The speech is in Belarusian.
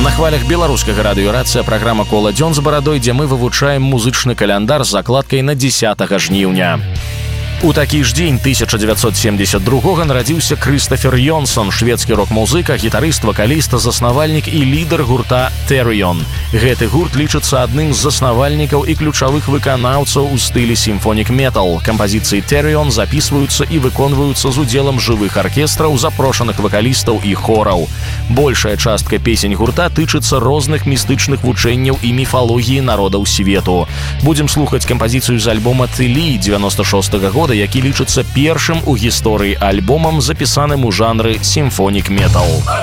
На хвалях беларускага радыёрацыя праграма «Кола дзён з барадой», дзе мы вывучаем музычны каляндар з закладкай на 10 жніўня. У такі ж дзень 1972 нарадзіўся Крыстафер Йонсон, шведскі рок-музыка, гітарыст, вакаліст, заснавальнік і лідар гурта Therion. Гэты гурт лічыцца адным з заснавальнікаў і ключавых выканаўцаў у стылі сімфонік-метал. Кампазіцыі Therion запісваюцца і выконваюцца з удзелам жывых аркестраў, запрошаных вакалістаў і хораў. Большая частка песень гурта тычыцца розных містычных вучэнняў і міфалогіі народаў свету. Будзем слухаць кампазіцыю з альбома «Тылі» 96-го года, які лічыцца першым у гісторыі альбомам, запісаным у жанры сімфонік-метал.